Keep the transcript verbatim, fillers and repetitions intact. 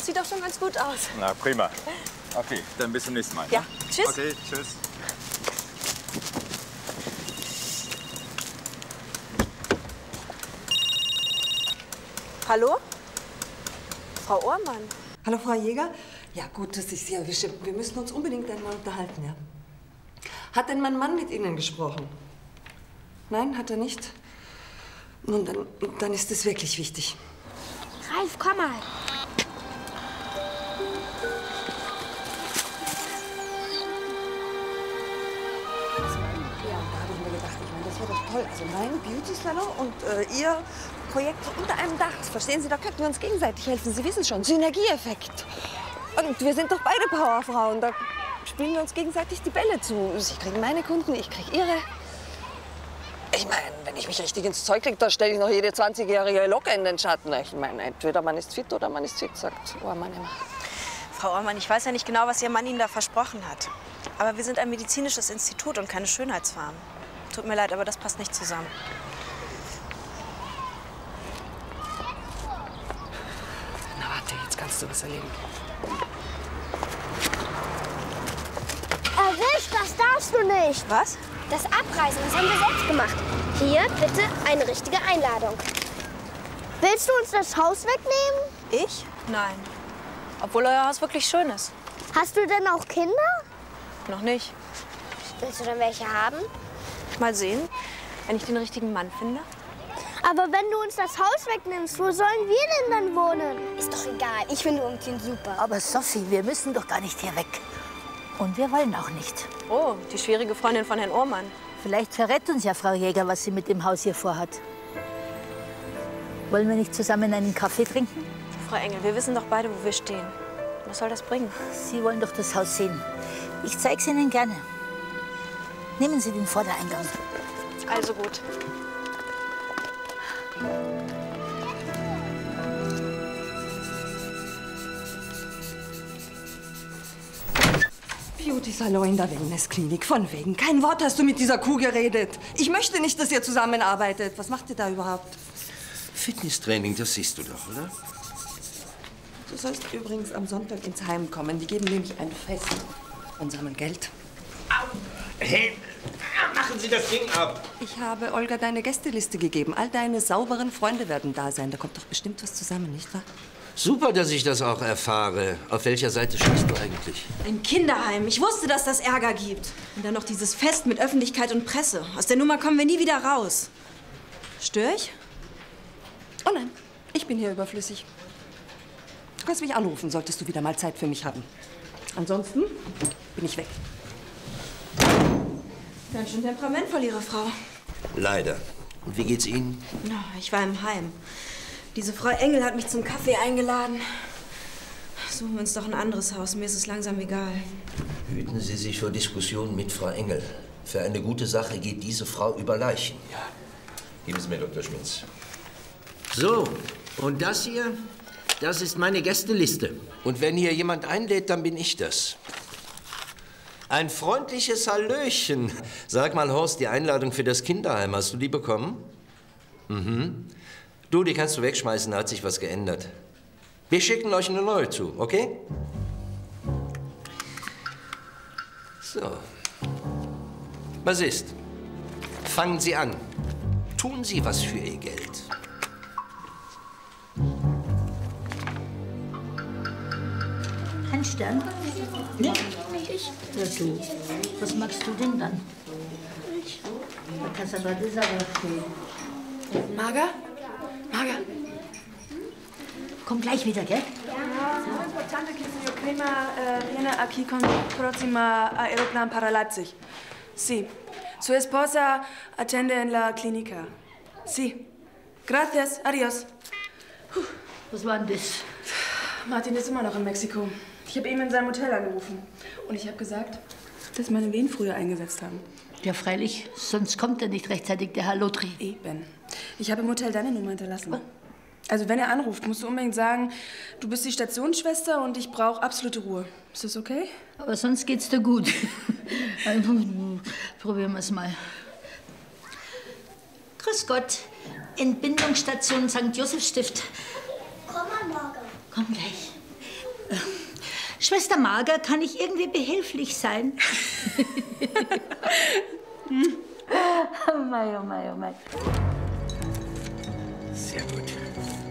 sieht doch schon ganz gut aus. Na, prima. Okay, dann bis zum nächsten Mal. Ja, ne? tschüss. Okay, tschüss. Hallo? Frau Ohrmann. Hallo, Frau Jäger. Ja, gut, dass ich Sie erwische. Wir müssen uns unbedingt einmal unterhalten, ja? Hat denn mein Mann mit Ihnen gesprochen? Nein, hat er nicht? Nun, dann, dann ist es wirklich wichtig. Ralf, komm mal. Ja, da habe ich mir gedacht, ich meine, das wäre doch toll. Also mein Beauty-Salon und äh, Ihr Projekt unter einem Dach. Verstehen Sie, da könnten wir uns gegenseitig helfen. Sie wissen schon, Synergieeffekt. Und wir sind doch beide Powerfrauen. Da spielen wir uns gegenseitig die Bälle zu. Sie kriegen meine Kunden, ich krieg Ihre. Ich meine, wenn ich mich richtig ins Zeug kriege, da stelle ich noch jede zwanzigjährige Locke in den Schatten. Ich meine, entweder man ist fit oder man ist fit, sagt Ohrmann immer. Frau Ohrmann, ich weiß ja nicht genau, was Ihr Mann Ihnen da versprochen hat. Aber wir sind ein medizinisches Institut und keine Schönheitsfarm. Tut mir leid, aber das passt nicht zusammen. Na warte, jetzt kannst du was erleben. Erwischt, das darfst du nicht. Was? Das Abreisen, das haben wir selbst gemacht. Hier, bitte, eine richtige Einladung. Willst du uns das Haus wegnehmen? Ich? Nein. Obwohl euer Haus wirklich schön ist. Hast du denn auch Kinder? Noch nicht. Willst du denn welche haben? Mal sehen, wenn ich den richtigen Mann finde. Aber wenn du uns das Haus wegnimmst, wo sollen wir denn dann wohnen? Ist doch egal, ich finde umziehen super. Aber Sophie, wir müssen doch gar nicht hier weg. Und wir wollen auch nicht. Oh, die schwierige Freundin von Herrn Ohrmann. Vielleicht verrät uns ja Frau Jäger, was sie mit dem Haus hier vorhat. Wollen wir nicht zusammen einen Kaffee trinken? Frau Engel, wir wissen doch beide, wo wir stehen. Was soll das bringen? Sie wollen doch das Haus sehen. Ich zeig's Ihnen gerne. Nehmen Sie den Vordereingang. Also gut. Beauty-Salon in der Wellnessklinik. Von wegen. Kein Wort hast du mit dieser Kuh geredet. Ich möchte nicht, dass ihr zusammenarbeitet. Was macht ihr da überhaupt? Fitnesstraining, das siehst du doch, oder? Du sollst übrigens am Sonntag ins Heim kommen. Die geben nämlich ein Fest und sammeln Geld. Au! Hey, machen Sie das Ding ab! Ich habe Olga deine Gästeliste gegeben. All deine sauberen Freunde werden da sein. Da kommt doch bestimmt was zusammen, nicht wahr? Super, dass ich das auch erfahre. Auf welcher Seite stehst du eigentlich? Ein Kinderheim. Ich wusste, dass das Ärger gibt. Und dann noch dieses Fest mit Öffentlichkeit und Presse. Aus der Nummer kommen wir nie wieder raus. Stör ich? Oh nein, ich bin hier überflüssig. Du kannst mich anrufen, solltest du wieder mal Zeit für mich haben. Ansonsten bin ich weg. Ganz schön temperamentvoll, Ihre Frau. Leider. Und wie geht's Ihnen? Na, ich war im Heim. Diese Frau Engel hat mich zum Kaffee eingeladen. Suchen wir uns doch ein anderes Haus. Mir ist es langsam egal. Hüten Sie sich vor Diskussionen mit Frau Engel. Für eine gute Sache geht diese Frau über Leichen. Ja. Geben Sie mir, Doktor Schmitz. So, und das hier, das ist meine Gästeliste. Und wenn hier jemand einlädt, dann bin ich das. Ein freundliches Hallöchen. Sag mal, Horst, die Einladung für das Kinderheim, hast du die bekommen? Mhm. Du, die kannst du wegschmeißen, da hat sich was geändert. Wir schicken euch eine neue zu, okay? So. Was ist? Fangen Sie an. Tun Sie was für Ihr Geld. Ein Stern? Ne? Ich? Ja, du. Was magst du denn dann? Ich. Das ist aber schön. Marga? Marga? Komm gleich wieder, gell? È importante che il signor Crema eh, viene aquí con prossima aeroplan para Leipzig. Sì. Su esposa attende en la clínica. Sí. Gracias. Adios. Puh. Was war denn das? Martin ist immer noch in Mexiko. Ich habe eben in seinem Hotel angerufen. Und ich habe gesagt, dass meine Wehen früher eingesetzt haben. Ja, freilich. Sonst kommt er nicht rechtzeitig, der Herr Lotri. Eben. Ich habe im Hotel deine Nummer hinterlassen. Oh. Also wenn er anruft, musst du unbedingt sagen, du bist die Stationsschwester und ich brauche absolute Ruhe. Ist das okay? Aber sonst geht's dir gut. Probieren wir es mal. Grüß Gott. Entbindungsstation Sankt Josef Stift. Komm mal, Marga. Komm gleich. Schwester Marga, kann ich irgendwie behilflich sein? Oh mei, oh mei, oh mei. Sehr gut.